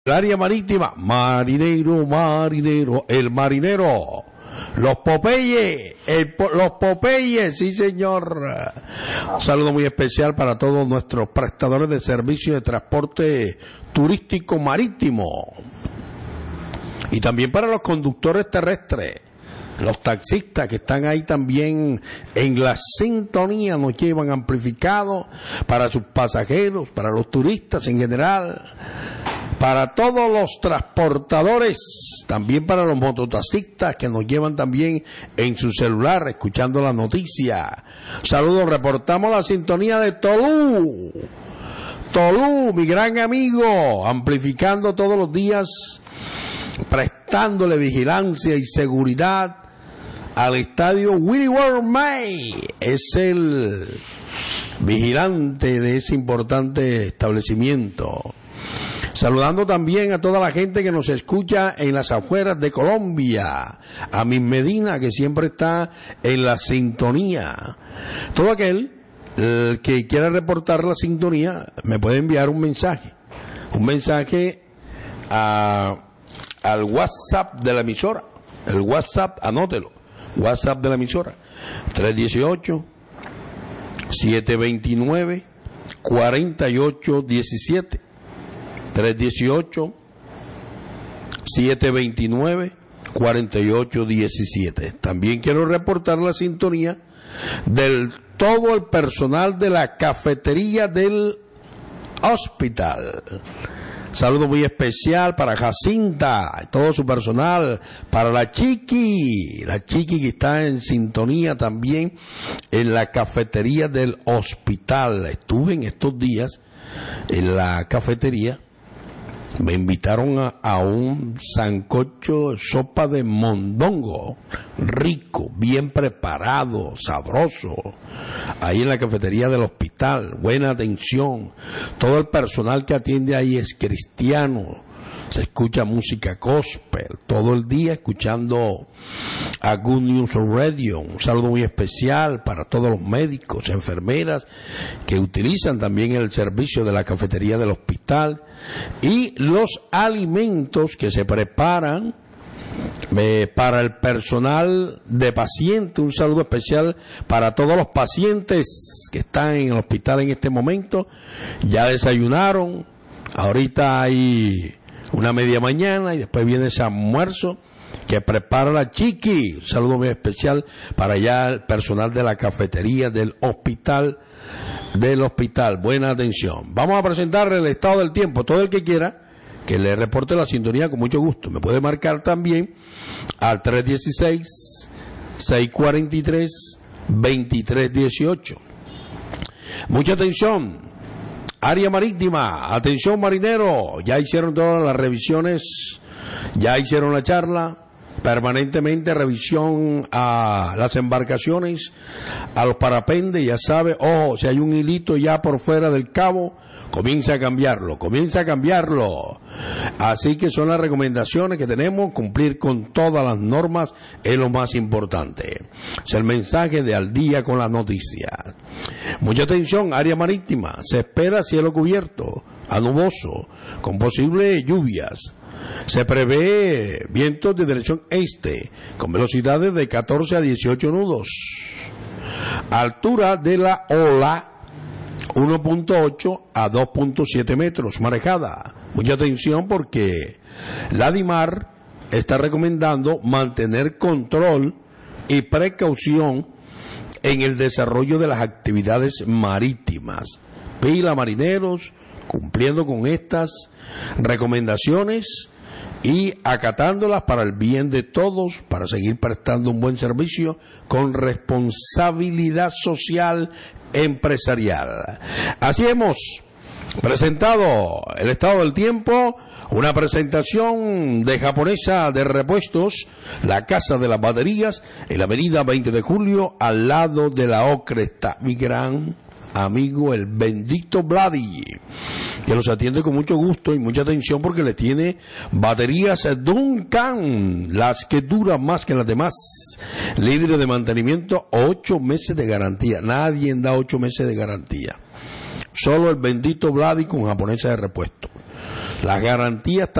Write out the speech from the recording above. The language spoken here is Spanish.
El área marítima, marinero, el marinero, los Popeyes, los Popeyes, sí señor. Un saludo muy especial para todos nuestros prestadores de servicios de transporte turístico marítimo. Y también para los conductores terrestres, los taxistas que están ahí también en la sintonía, nos llevan amplificado para sus pasajeros, para los turistas en general, para todos los transportadores, también para los mototaxistas que nos llevan también en su celular escuchando la noticia. Saludos, reportamos la sintonía de Tolú, mi gran amigo, amplificando todos los días, prestándole vigilancia y seguridad al estadio Willie World May. Es el vigilante de ese importante establecimiento. Saludando también a toda la gente que nos escucha en las afueras de Colombia, a Miss Medina, que siempre está en la sintonía. Todo aquel que quiera reportar la sintonía me puede enviar un mensaje al WhatsApp de la emisora. El WhatsApp, anótelo, WhatsApp de la emisora, 318-729-4817. 318-729-4817. También quiero reportar la sintonía del todo el personal de la cafetería del hospital. Saludo muy especial para Jacinta, todo su personal, para la Chiqui que está en sintonía también en la cafetería del hospital. Estuve en estos días en la cafetería. Me invitaron a un sancocho, sopa de mondongo, rico, bien preparado, sabroso, ahí en la cafetería del hospital, buena atención, todo el personal que atiende ahí es cristiano, se escucha música gospel, todo el día escuchando a Good News Radio. Un saludo muy especial para todos los médicos, enfermeras que utilizan también el servicio de la cafetería del hospital y los alimentos que se preparan para el personal de pacientes. Un saludo especial para todos los pacientes que están en el hospital en este momento. Ya desayunaron, ahorita hay una media mañana y después viene ese almuerzo que prepara la Chiqui. Un saludo muy especial para ya el personal de la cafetería del hospital. Buena atención. Vamos a presentarle el estado del tiempo. Todo el que quiera que le reporte la sintonía, con mucho gusto me puede marcar también al 316-643-2318. Mucha atención. Área marítima, atención marinero, ya hicieron todas las revisiones, ya hicieron la charla, permanentemente revisión a las embarcaciones, a los parapendes, ya sabe, si hay un hilito ya por fuera del cabo, comienza a cambiarlo. Así que son las recomendaciones que tenemos, cumplir con todas las normas es lo más importante. Es el mensaje de Al Día con las Noticias. Mucha atención, área marítima, se espera cielo cubierto, a nuboso, con posibles lluvias. Se prevé vientos de dirección este, con velocidades de 14 a 18 nudos. Altura de la ola, 1.8 a 2.7 metros, marejada. Mucha atención porque la DIMAR está recomendando mantener control y precaución en el desarrollo de las actividades marítimas. Pila marineros, cumpliendo con estas recomendaciones y acatándolas para el bien de todos, para seguir prestando un buen servicio con responsabilidad social empresarial. Así hemos presentado el estado del tiempo, una presentación de Japonesa de Repuestos, la casa de las baterías, en la avenida 20 de julio, al lado de la Ocre está mi gran amigo el bendito Vladi, que los atiende con mucho gusto y mucha atención porque le tiene baterías Duncan, las que duran más que las demás, libre de mantenimiento, 8 meses de garantía. Nadie da 8 meses de garantía, solo el bendito Vladi con Japonesa de Repuesto. Las garantías